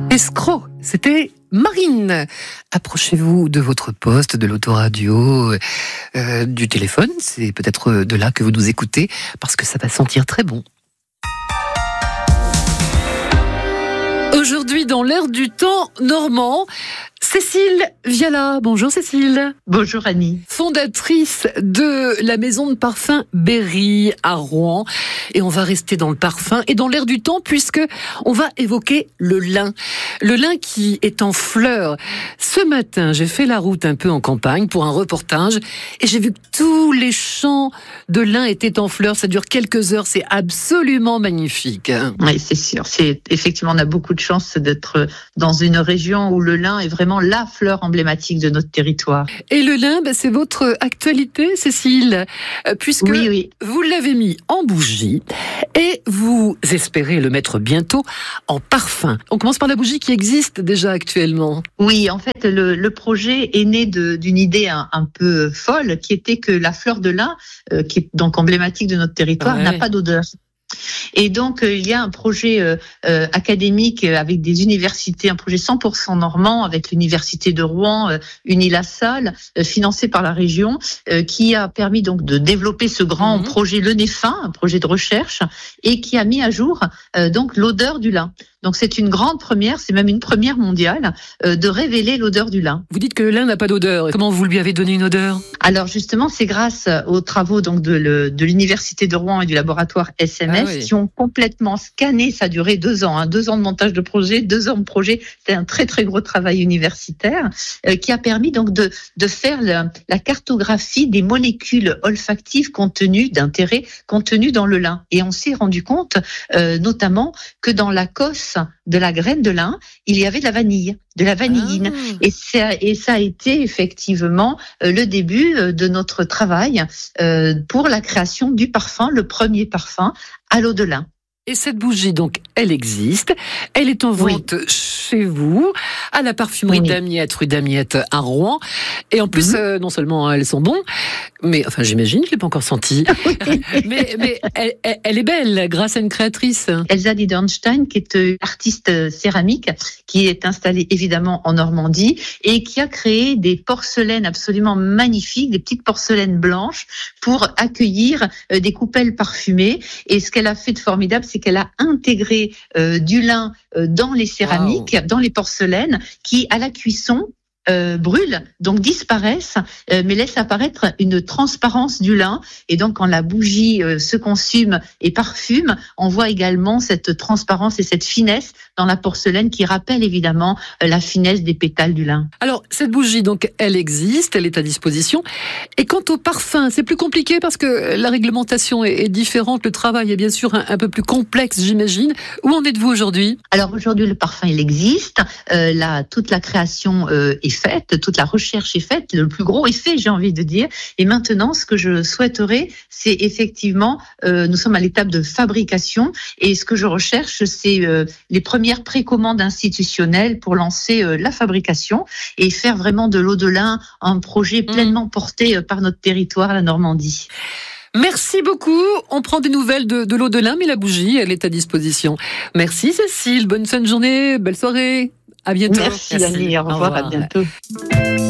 Escroc, c'était Marine. Approchez-vous de votre poste, de l'autoradio, du téléphone. C'est peut-être de là que vous nous écoutez, parce que ça va sentir très bon. Aujourd'hui, dans l'air du temps normand, Cécile Viala. Bonjour Cécile. Bonjour Annie. Fondatrice de la maison de parfum Berry à Rouen. Et on va rester dans le parfum et dans l'air du temps puisque on va évoquer le lin. Le lin qui est en fleurs. Ce matin, j'ai fait la route un peu en campagne pour un reportage et j'ai vu que tous les champs de lin étaient en fleurs. Ça dure quelques heures. C'est absolument magnifique. Oui, c'est sûr. Effectivement, on a beaucoup de chance d'être dans une région où le lin est vraiment la fleur emblématique de notre territoire. Et le lin, c'est votre actualité, Cécile, puisque oui. Vous l'avez mis en bougie et vous espérez le mettre bientôt en parfum. On commence par la bougie qui existe déjà actuellement. Oui, en fait, le projet est né d'une idée un peu folle, qui était que la fleur de lin, qui est donc emblématique de notre territoire, n'a pas d'odeur. Et donc, il y a un projet académique avec des universités, un projet 100% normand avec l'université de Rouen, Unilassal, financé par la région, qui a permis donc de développer ce grand projet Le Nez Fin, un projet de recherche, et qui a mis à jour donc l'odeur du lin. Donc c'est une grande première, c'est même une première mondiale, de révéler l'odeur du lin. Vous dites que le lin n'a pas d'odeur. Comment vous lui avez donné une odeur ? Alors justement, c'est grâce aux travaux donc de l'université de Rouen et du laboratoire SMS qui ont complètement scanné. Ça a duré 2 ans, 2 ans de montage de projet, 2 ans de projet. C'était un très très gros travail universitaire qui a permis donc de faire la cartographie des molécules olfactives d'intérêt contenues dans le lin. Et on s'est rendu compte, notamment, que dans la cosse de la graine de lin, il y avait de la vanilline. Et ça a été effectivement le début de notre travail pour la création du parfum, le premier parfum à l'eau de lin. Et cette bougie, donc, elle existe. Elle est en vente chez vous, à la parfumerie Damiette, rue Damiette à Rouen. Et en plus, non seulement elles sont bonnes, mais enfin, j'imagine, je l'ai pas encore sentie. mais elle est belle, grâce à une créatrice. Elsa Diedernstein, qui est artiste céramique, qui est installée évidemment en Normandie et qui a créé des porcelaines absolument magnifiques, des petites porcelaines blanches pour accueillir des coupelles parfumées. Et ce qu'elle a fait de formidable, c'est qu'elle a intégré du lin dans les céramiques, dans les porcelaines, qui à la cuisson brûlent, donc disparaissent, mais laissent apparaître une transparence du lin. Et donc, quand la bougie se consume et parfume, on voit également cette transparence et cette finesse dans la porcelaine qui rappelle évidemment la finesse des pétales du lin. Alors, cette bougie, donc, elle existe, elle est à disposition. Et quant au parfum, c'est plus compliqué parce que la réglementation est différente. Le travail est bien sûr un peu plus complexe, j'imagine. Où en êtes-vous aujourd'hui ? Alors, aujourd'hui, le parfum, il existe. Toute la création est faite, toute la recherche est faite, le plus gros est fait, j'ai envie de dire. Et maintenant, ce que je souhaiterais, c'est effectivement, nous sommes à l'étape de fabrication, et ce que je recherche, c'est les premières précommandes institutionnelles pour lancer la fabrication et faire vraiment de l'eau de lin un projet pleinement porté par notre territoire, la Normandie. Merci beaucoup. On prend des nouvelles de l'eau de lin, mais la bougie, elle est à disposition. Merci Cécile, bonne fin de journée, belle soirée. À bientôt. Merci Annie, au revoir, à bientôt.